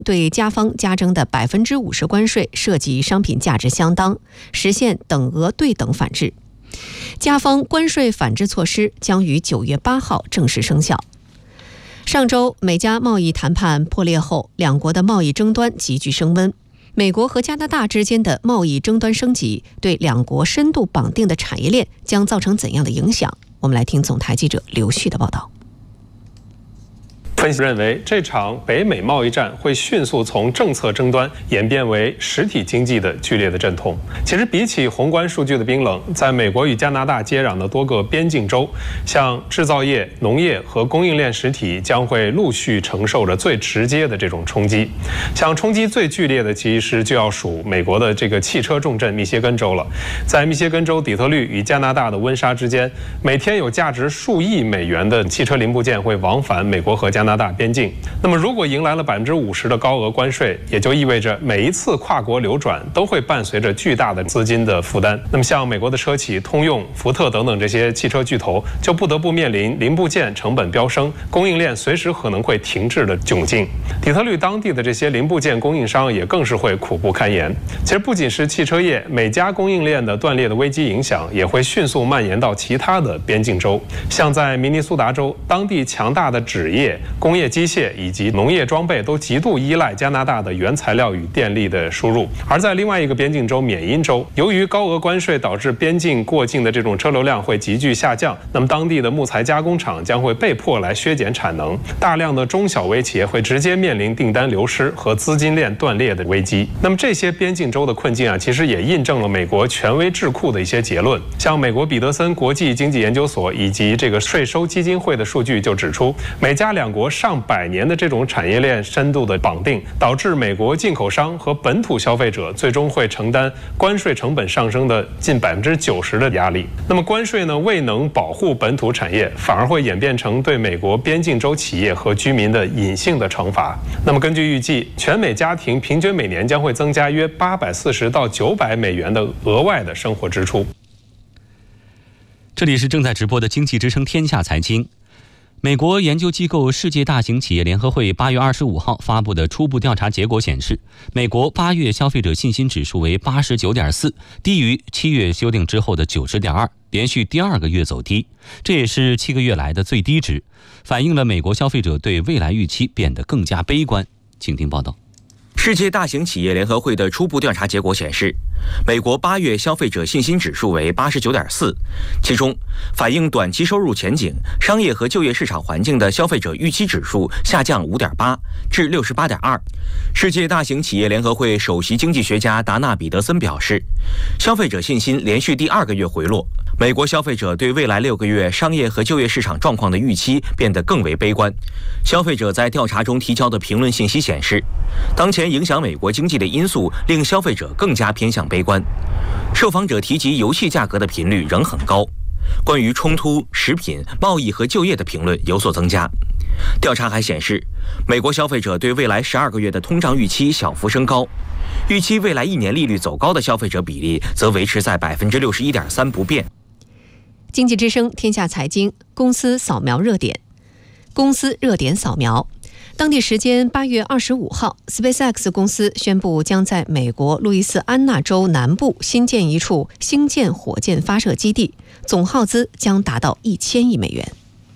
对加方加征的50%关税涉及商品价值相当，实现等额对等反制。加方关税反制措施将于9月8号正式生效。上周，美加贸易谈判破裂后，两国的贸易争端急剧升温。美国和加拿大之间的贸易争端升级，对两国深度绑定的产业链将造成怎样的影响？我们来听总台记者刘旭的报道。 分析认为，这场北美贸易战会迅速从政策争端演变为实体经济的剧烈的阵痛。其实，比起宏观数据的冰冷，在美国与加拿大接壤的多个边境州，像制造业、农业和供应链实体将会陆续承受着最直接的这种冲击。像冲击最剧烈的，其实就要数美国的这个汽车重镇密歇根州了。在密歇根州底特律与加拿大的温莎之间，每天有价值数亿美元的汽车零部件会往返美国和加拿大边境。那么如果迎来了50%的高额关税，也就意味着每一次跨国流转都会伴随着巨大的资金的负担。那么像美国的车企通用、福特等等这些汽车巨头，就不得不面临零部件成本飙升、供应链随时可能会停滞的窘境。底特律当地的这些零部件供应商也更是会苦不堪言。其实不仅是汽车业，美加供应链的断裂的危机影响也会迅速蔓延到其他的边境州。像在明尼苏达州，当地强大的纸业、工业机械以及农业装备都极度依赖加拿大的原材料与电力的输入。而在另外一个边境州缅因州，由于高额关税导致边境过境的这种车流量会急剧下降，那么当地的木材加工厂将会被迫来削减产能，大量的中小微企业会直接面临订单流失和资金链断裂的危机。那么这些边境州的困境其实也印证了美国权威智库的一些结论。像美国彼得森国际经济研究所以及这个税收基金会的数据就指出，美加两国上百年的这种产业链深度的绑定，导致美国进口商和本土消费者最终会承担关税成本上升的近90%的压力。那么关税呢，未能保护本土产业，反而会演变成对美国边境州企业和居民的隐性的惩罚。那么根据预计，全美家庭平均每年将会增加约840到900美元的额外的生活支出。 这里是正在直播的经济之声天下财经。美国研究机构世界大型企业联合会8月25号发布的初步调查结果显示，美国8月消费者信心指数为89.4，低于7月修订之后的90.2，连续第2个月走低，这也是7个月来的最低值，反映了美国消费者对未来预期变得更加悲观。请听报道。 世界大型企业联合会的初步调查结果显示，美国8月消费者信心指数为89.4，其中反映短期收入前景、商业和就业市场环境的消费者预期指数下降5.8至68.2。世界大型企业联合会首席经济学家达纳·彼得森表示，消费者信心连续第2个月回落，美国消费者对未来6个月商业和就业市场状况的预期变得更为悲观。消费者在调查中提交的评论信息显示，当前影响美国经济的因素令消费者更加偏向悲观。受访者提及油气价格的频率仍很高，关于冲突、食品、贸易和就业的评论有所增加。调查还显示，美国消费者对未来12个月的通胀预期小幅升高，预期未来1年利率走高的消费者比例则维持在61.3%不变。 经济之声天下财经公司扫描热点，公司热点扫描。当地时间8月25号 ，SpaceX 公司宣布将在美国路易斯安那州南部新建一处星舰火箭发射基地，总耗资将达到1000亿美元。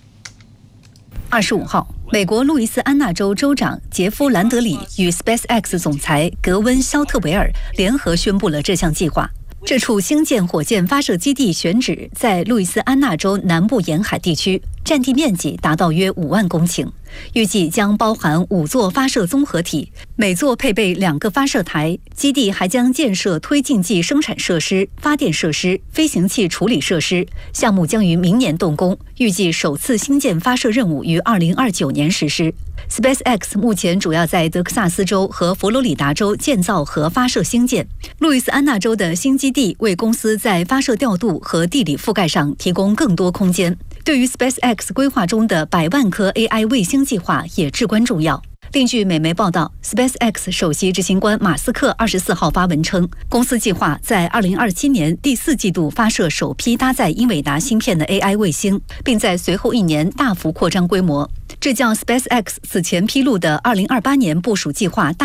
25号，美国路易斯安那州州长杰夫·兰德里与 SpaceX 总裁格温·肖特维尔联合宣布了这项计划。这处星舰火箭发射基地选址在路易斯安那州南部沿海地区，占地面积达到约5万公顷，预计将包含5座发射综合体，每座配备2个发射台。基地还将建设推进剂生产设施、发电设施、飞行器处理设施。项目将于明年动工，预计首次星舰发射任务于2029年实施。SpaceX 目前主要在德克萨斯州和佛罗里达州建造和发射星舰。路易斯安那州的新基地为公司在发射调度和地理覆盖上提供更多空间，对于 SpaceX 规划中的100万颗 AI 卫星计划也至关重要。另据美媒报道， SpaceX 首席执行官马斯克24号发文称，公司计划在2027年第4季度发射首批搭载英伟达芯片的 AI 卫星，并在随后1年大幅扩张规模。 这将 SpaceX 此前披露的2028年部署计划